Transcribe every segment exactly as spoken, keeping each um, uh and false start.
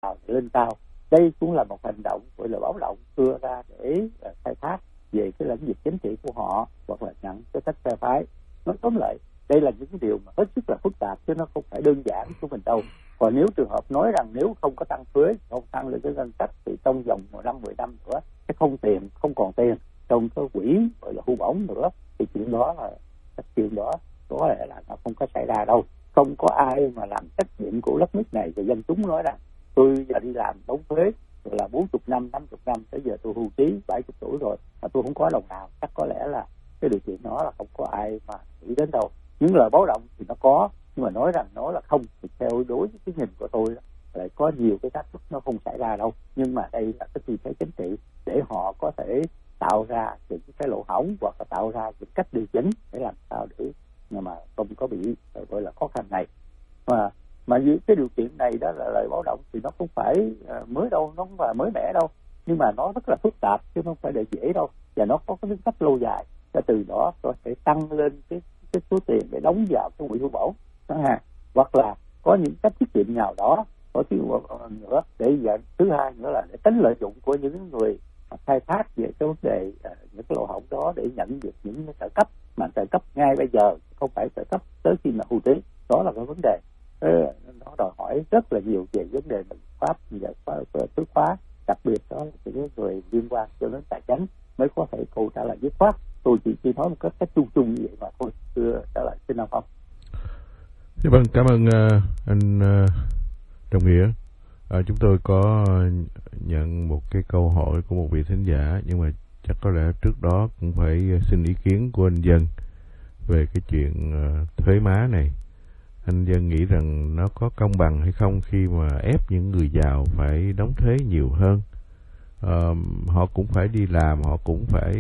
nào để lên cao. Đây cũng là một hành động gọi là báo động đưa ra để uh, khai thác về cái lĩnh vực chính trị của họ, hoặc là nhận cái cách phe phái. Nói tóm lại, đây là những cái điều mà hết sức là phức tạp, chứ nó không phải đơn giản của mình đâu. Còn nếu trường hợp nói rằng nếu không có tăng thuế, không tăng lên cái ngân sách, thì trong vòng một năm mười năm nữa sẽ không tiền, không còn tiền trong cái quỹ gọi là hưu bổng nữa, thì chuyện đó là cái chuyện đó có lẽ là nó không có xảy ra đâu. Không có ai mà làm trách nhiệm của đất nước này, và dân chúng nói rằng tôi giờ đi làm đóng thuế rồi là bốn mươi năm, năm mươi năm, tới giờ tôi hưu trí bảy mươi tuổi rồi mà tôi không có đồng nào. Chắc có lẽ là cái điều kiện đó là không có ai mà nghĩ đến đâu. Những lời báo động thì nó có, nhưng mà nói rằng nó là không, thì theo đối với cái nhìn của tôi lại có nhiều cái thách thức nó không xảy ra đâu. Nhưng mà đây là cái tư thế chính trị để họ có thể tạo ra những cái lỗ hổng, hoặc là tạo ra những cách điều chỉnh để làm sao để mà không có bị gọi là khó khăn này. Mà mà dưới cái điều kiện này đó là lời báo động thì nó không phải mới đâu, nó không phải mới mẻ đâu, nhưng mà nó rất là phức tạp chứ không phải để dễ đâu, và nó có cái cách lâu dài. Và từ đó có thể tăng lên cái cái số tiền để đóng vào cái quỹ hưu bổng đó ha, hoặc là có những cách tiết kiệm nào đó, có thứ nữa để giờ thứ hai nữa là để tránh lợi dụng của những người khai thác về cái vấn đề những cái lỗ hổng đó để nhận được những cái trợ cấp, mà trợ cấp ngay bây giờ, không phải trợ cấp tới khi mà hưu trí. Đó là cái vấn đề nó đòi hỏi rất là nhiều về vấn đề luật pháp và tư khóa, đặc biệt đó là những người liên quan cho đến tài chính mới có thể câu trả lời dứt khoát. Tôi chỉ chỉ nói một cách cách chung chung như vậy mà thôi, chưa trả lời xin ông không. Vâng, cảm ơn uh, anh uh, Trọng Nghĩa. Uh, chúng tôi có nhận một cái câu hỏi của một vị thính giả, nhưng mà chắc có lẽ trước đó cũng phải xin ý kiến của anh Dân về cái chuyện uh, thuế má này. Anh Dân nghĩ rằng nó có công bằng hay không khi mà ép những người giàu phải đóng thuế nhiều hơn. Uh, họ cũng phải đi làm, họ cũng phải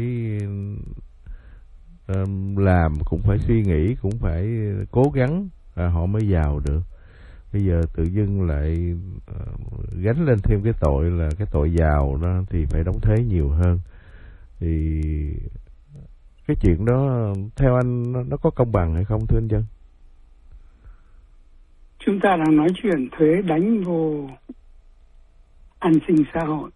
uh, làm, cũng phải suy nghĩ, cũng phải cố gắng, uh, họ mới giàu được. Bây giờ tự dưng lại uh, gánh lên thêm cái tội là cái tội giàu đó thì phải đóng thuế nhiều hơn. Thì cái chuyện đó theo anh nó, nó có công bằng hay không thưa anh Dân? Chúng ta đang nói chuyện thuế đánh vô an sinh xã hội.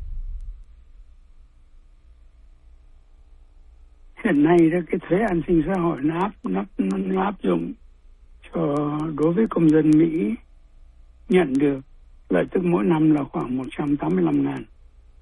Hiện nay đó, cái thuế an sinh xã hội nó áp, nó, nó áp dụng cho đối với công dân Mỹ nhận được lợi tức mỗi năm là khoảng một trăm tám mươi lăm ngàn.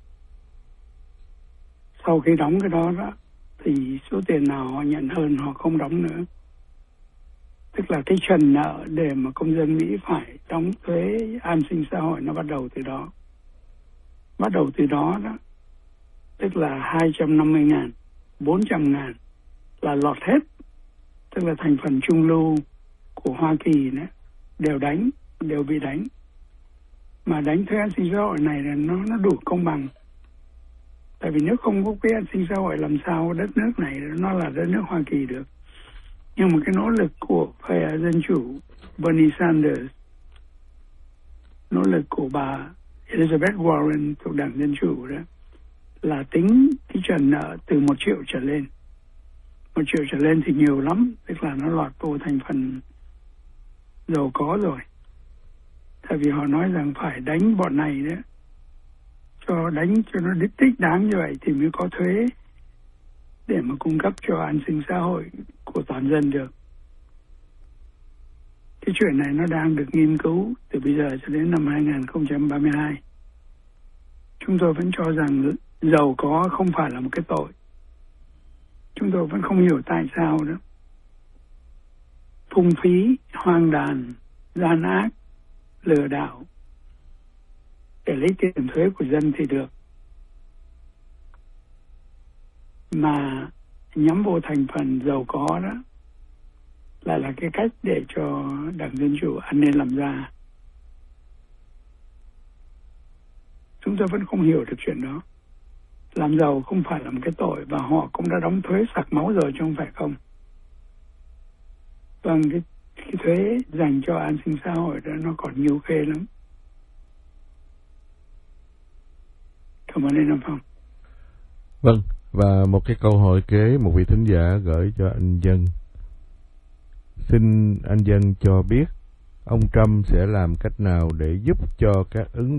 Sau khi đóng cái đó, đó thì số tiền nào họ nhận hơn họ không đóng nữa. Tức là cái trần nợ để mà công dân Mỹ phải đóng thuế an sinh xã hội nó bắt đầu từ đó. Bắt đầu từ đó đó, tức là hai trăm năm mươi ngàn, bốn trăm ngàn là lọt hết. Tức là thành phần trung lưu của Hoa Kỳ nữa, đều đánh, đều bị đánh. Mà đánh thuế an sinh xã hội này là nó, nó đủ công bằng. Tại vì nếu không có cái an sinh xã hội làm sao đất nước này nó là đất nước Hoa Kỳ được. Nhưng mà cái nỗ lực của phe Dân Chủ Bernie Sanders, nỗ lực của bà Elizabeth Warren thuộc Đảng Dân Chủ đó, là tính cái trần nợ từ một triệu trở lên. Một triệu trở lên thì nhiều lắm, tức là nó lọt vô thành phần giàu có rồi. Tại vì họ nói rằng phải đánh bọn này đó, cho đánh cho nó đích thích đáng như vậy thì mới có thuế để mà cung cấp cho an sinh xã hội của toàn dân được. Cái chuyện này nó đang được nghiên cứu từ bây giờ cho đến năm hai không ba hai. Chúng tôi vẫn cho rằng giàu có không phải là một cái tội. Chúng tôi vẫn không hiểu tại sao đó. Phung phí, hoang đàn, gian ác, lừa đảo để lấy tiền thuế của dân thì được. Mà nhắm vô thành phần giàu có đó lại là cái cách để cho Đảng Dân Chủ ăn nên làm ra. Chúng tôi vẫn không hiểu được chuyện đó. Làm giàu không phải là một cái tội, và họ cũng đã đóng thuế sặc máu rồi chứ không phải không. Vâng, cái, cái thuế dành cho an sinh xã hội đó nó còn nhiều khê lắm. Cảm ơn anh Nam Phong. Vâng, và một cái câu hỏi kế một vị thính giả gửi cho anh Dân. Xin anh Dân cho biết ông Trump sẽ làm cách nào để giúp cho các ứng